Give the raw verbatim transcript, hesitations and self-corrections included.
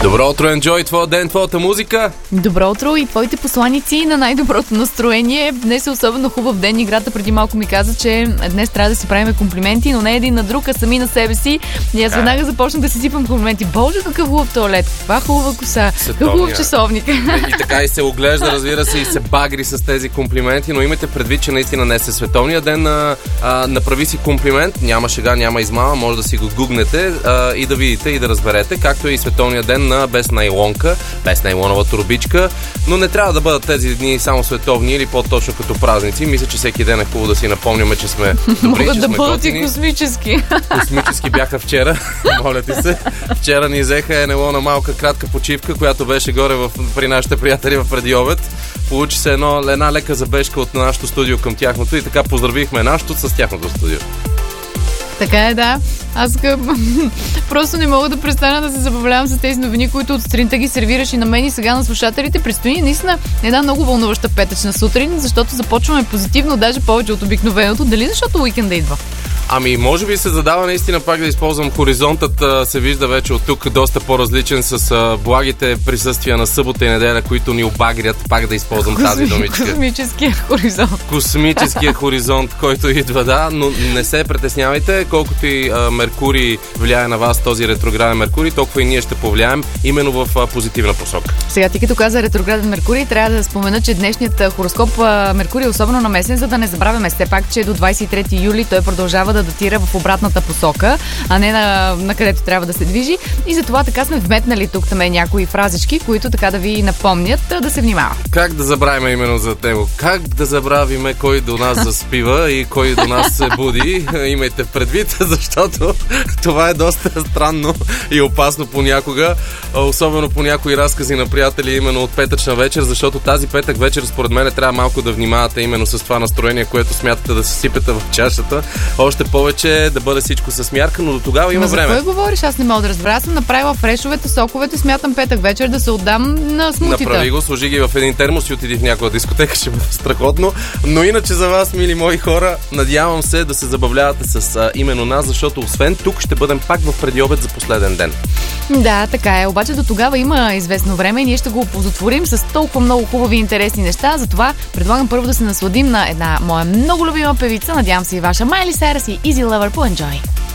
Добро утро, Enjoy, твоя ден, твоята музика. Добро утро и твоите посланици на най-доброто настроение. Днес е особено хубав ден. Играта преди малко ми каза, че днес трябва да си правим комплименти, но не един на друг, а сами на себе си. И аз веднага започнах да си сипам комплименти. Боже, какъв хубав туалет, каква хубава коса, какъв хубав часовник. И така и се оглежда, разбира се, и се багри с тези комплименти, но имайте предвид, че наистина днес е световния ден на а, направи си комплимент. Няма шега, няма измама, може да си го гугнете а, и да видите и да разберете, както е и световния ден на без найлонка, без найлонова турбичка, но не трябва да бъдат тези дни само световни или по-точно като празници. Мисля, че всеки ден е хубаво да си напомняме, че сме добри, могат че да сме бъдат готини. И космически. Космически бяха вчера, моля ти се. Вчера ни взеха НЛО малка кратка почивка, която беше горе в, при нашите приятели в преди обед. Получи се едно, една лека забежка от нашото студио към тяхното и така поздравихме нашото с тяхното студио. Така е, да. Аз къп... просто не мога да престана да се забавлявам с тези новини, които от сутринта ги сервираш и на мен и сега на слушателите. Предстои наистина една много вълнуваща петъчна сутрин, защото започваме позитивно, даже повече от обикновеното. Дали защото уикенда идва? Ами, може би се задава наистина пак да използвам хоризонтът. А, се вижда вече от тук доста по-различен с а, благите присъствия на събота и неделя, които ни обагрят. Пак да използвам Косми... тази думичка. Космическия хоризонт. Космическия хоризонт, който идва, да, но не се притеснявайте. Колкото и а, Меркурий влияе на вас, този ретрограден Меркурий, толкова и ние ще повлияем именно в а, позитивна посока. Сега, ти като каза ретрограден Меркурий, трябва да спомена, че днешният хороскоп а, Меркурий е особено намесен, за да не забравяме все пак, че до двадесет и трети юли той продължава да датира в обратната посока, а не на, на където трябва да се движи. И затова така сме вметнали тук там някои фразички, които така да ви напомнят да се внимава. Как да забравим именно за него? Как да забравиме кой до нас заспива и кой до нас се буди? Имайте предвид, защото това е доста странно и опасно понякога, особено по някои разкази на приятели именно от петъчна вечер, защото тази петък вечер според мен трябва малко да внимавате именно с това настроение, което смятате да се сипете в чашата. Още повече да бъде всичко с мярка, но до тогава има но време. За кой говориш? Аз не мога да разбера. Аз съм направила фрешовете, соковете, смятам петък вечер да се отдам на смутита. Направи го, сложи ги в един термос и отиди в някоя дискотека, ще бъде страхотно. Но иначе за вас, мили мои хора, надявам се да се забавлявате с а, именно нас, защото освен тук ще бъдем пак в предиобед за последен ден. Да, така е. Обаче до тогава има известно време и ние ще го оползотворим с толкова много хубави и интересни неща. Затова предлагам първо да се насладим на една моя много любима певица, надявам се и ваша, Майли Сайръс и Easy Lover по Enjoy.